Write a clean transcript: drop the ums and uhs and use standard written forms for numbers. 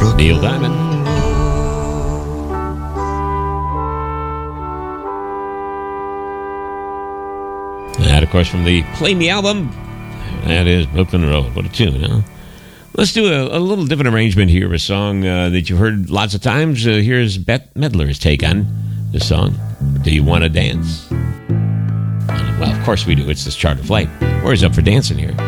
Neil Diamond. That, of course, from the Play Me album. That is Brooklyn Road. What a tune, huh? Let's do a little different arrangement here of a song that you've heard lots of times. Here's Bette Midler's take on this song. Do You Want to Dance? Well, of course we do. It's this Chart of Light. Or is Up for Dancing here.